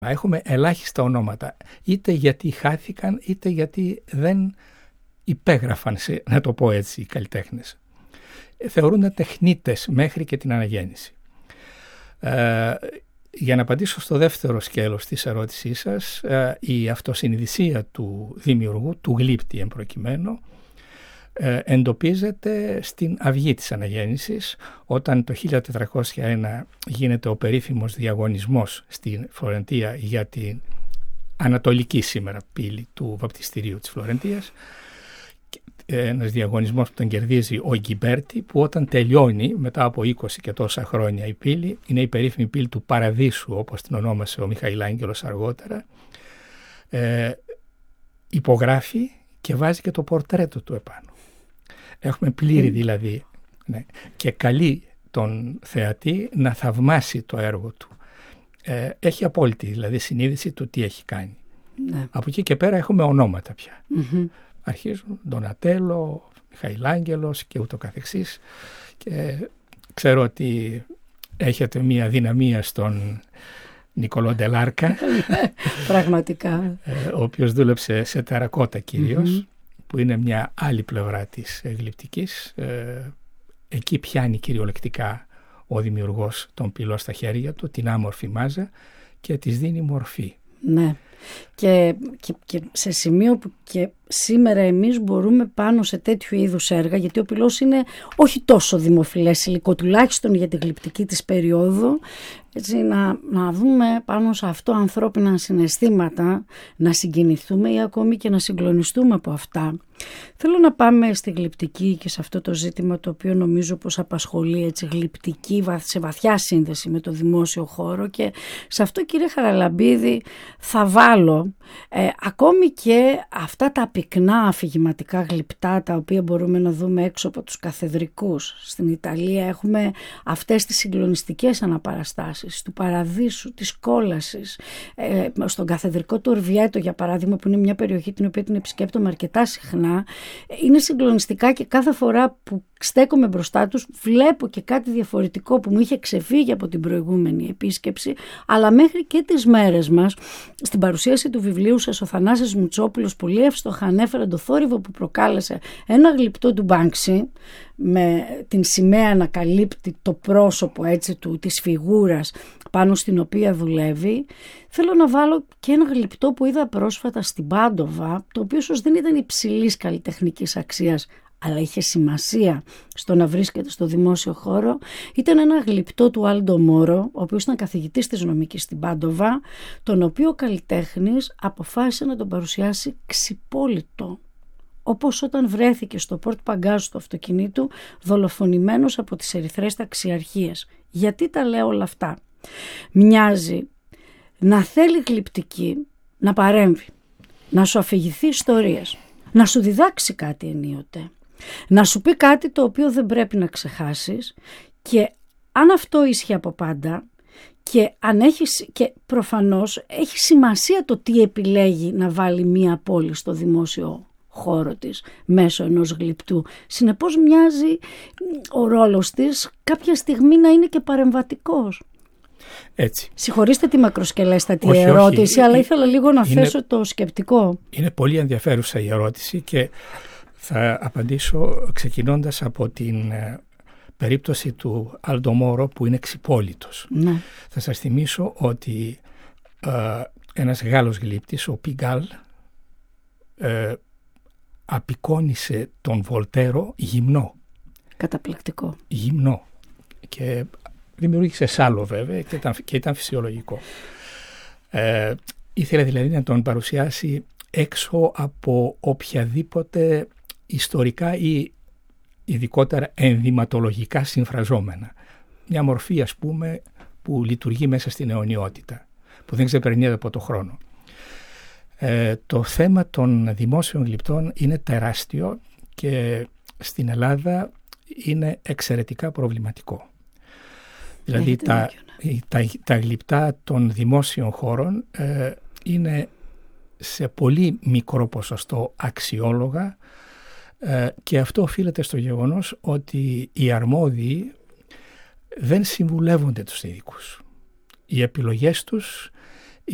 Έχουμε ελάχιστα ονόματα, είτε γιατί χάθηκαν, είτε γιατί δεν υπέγραφαν, να το πω έτσι, οι καλλιτέχνες. Θεωρούνται τεχνίτες μέχρι και την αναγέννηση. Για να απαντήσω στο δεύτερο σκέλος της ερώτησής σας, η αυτοσυνειδησία του δημιουργού, του γλύπτη εν προκειμένου, εντοπίζεται στην αυγή της αναγέννησης, όταν το 1401 γίνεται ο περίφημος διαγωνισμός στην Φλωρεντία για την ανατολική σήμερα πύλη του βαπτιστηρίου της Φλωρεντίας, ένας διαγωνισμός που τον κερδίζει ο Γκιμπέρτη, που όταν τελειώνει μετά από 20 και τόσα χρόνια η πύλη, είναι η περίφημη πύλη του Παραδείσου, όπως την ονόμασε ο Μιχαηλάγγελος αργότερα, υπογράφει και βάζει και το πορτρέτο του επάνω. Έχουμε πλήρη δηλαδή, ναι, και καλεί τον θεατή να θαυμάσει το έργο του. Έχει απόλυτη δηλαδή συνείδηση του τι έχει κάνει. Ναι. Από εκεί και πέρα έχουμε ονόματα πια. Αρχίζουν Ντονατέλο, Μιχαηλάγγελος και ούτω καθεξής, και ξέρω ότι έχετε μία δυναμία στον Νικολό Ντελάρκα, πραγματικά, ο οποίος δούλεψε σε τερακότα κυρίως, που είναι μια άλλη πλευρά της γλυπτικής. Εκεί πιάνει κυριολεκτικά ο δημιουργός τον πυλό στα χέρια του, την άμορφη μάζα, και της δίνει μορφή. Ναι. Και σε σημείο που και σήμερα εμείς μπορούμε πάνω σε τέτοιου είδους έργα, γιατί ο πυλός είναι όχι τόσο δημοφιλές υλικό, τουλάχιστον για τη γλυπτική της περίοδου, έτσι, να δούμε πάνω σε αυτό ανθρώπινα συναισθήματα, να συγκινηθούμε ή ακόμη και να συγκλονιστούμε από αυτά. Θέλω να πάμε στη γλυπτική και σε αυτό το ζήτημα το οποίο νομίζω πως απασχολεί, έτσι, γλυπτική σε βαθιά σύνδεση με το δημόσιο χώρο, και σε αυτό, κύριε Χαραλαμπίδη, θα βάλω ακόμη και αυτά τα πυκνά αφηγηματικά γλυπτά τα οποία μπορούμε να δούμε έξω από τους καθεδρικούς. Στην Ιταλία έχουμε αυτές τις συγκλονιστικές αναπαραστάσεις του Παραδείσου, της κόλασης, στον καθεδρικό του Ορβιέτο για παράδειγμα, που είναι μια περιοχή την οποία την επισκέπτομαι αρκετά συχνά. Είναι συγκλονιστικά και κάθε φορά που στέκομαι μπροστά τους βλέπω και κάτι διαφορετικό που μου είχε ξεφύγει από την προηγούμενη επίσκεψη, αλλά μέχρι και τις μέρες μας, στην παρουσίαση του βιβλίου σας, ο Θανάσης Μουτσόπουλος πολύ εύστοχα ανέφερε το θόρυβο που προκάλεσε ένα γλυπτό του Μπάνξι, με την σημαία να καλύπτει το πρόσωπο, έτσι, της φιγούρας πάνω στην οποία δουλεύει. Θέλω να βάλω και ένα γλυπτό που είδα πρόσφατα στην Πάντοβα, το οποίο ίσως δεν ήταν υψηλής καλλιτεχνικής αξίας, αλλά είχε σημασία στο να βρίσκεται στο δημόσιο χώρο. Ήταν ένα γλυπτό του Άλντο Μόρο, ο οποίος ήταν καθηγητής της νομικής στην Πάντοβα, τον οποίο ο καλλιτέχνης αποφάσισε να τον παρουσιάσει ξυπόλυτο, όπως όταν βρέθηκε στο πόρτ παγκάζ του αυτοκινήτου δολοφονημένος από τις ερυθρές ταξιαρχίες. Γιατί τα λέω όλα αυτά? Μοιάζει να θέλει γλυπτική να παρέμβει, να σου αφηγηθεί ιστορίες, να σου διδάξει κάτι ενίοτε, να σου πει κάτι το οποίο δεν πρέπει να ξεχάσεις, και αν αυτό ίσχυε από πάντα, και και προφανώς έχει σημασία το τι επιλέγει να βάλει μία πόλη στο δημόσιο χώρο της μέσω ενός γλυπτού. Συνεπώς μοιάζει ο ρόλος της κάποια στιγμή να είναι και παρεμβατικός. Έτσι. Συγχωρήστε τη μακροσκελέστατη ερώτηση, αλλά ήθελα λίγο να θέσω το σκεπτικό. Είναι πολύ ενδιαφέρουσα η ερώτηση και θα απαντήσω ξεκινώντας από την περίπτωση του Άλντο Μόρο, που είναι ξυπόλυτος. Ναι. Θα σας θυμίσω ότι ένας Γάλλος γλύπτης, ο Πιγκάλ, απεικόνισε τον Βολτέρο γυμνό. Καταπληκτικό. Γυμνό. Και δημιούργησε σάλο βέβαια και ήταν φυσιολογικό. Ήθελε δηλαδή να τον παρουσιάσει έξω από οποιαδήποτε ιστορικά ή ειδικότερα ενδυματολογικά συμφραζόμενα. Μια μορφή, ας πούμε, που λειτουργεί μέσα στην αιωνιότητα, που δεν ξεπερνιέται από το χρόνο. Το θέμα των δημόσιων γλυπτών είναι τεράστιο και στην Ελλάδα είναι εξαιρετικά προβληματικό. Δηλαδή τα γλυπτά των δημόσιων χώρων είναι σε πολύ μικρό ποσοστό αξιόλογα, και αυτό οφείλεται στο γεγονός ότι οι αρμόδιοι δεν συμβουλεύονται τους ειδικούς. Οι επιλογές τους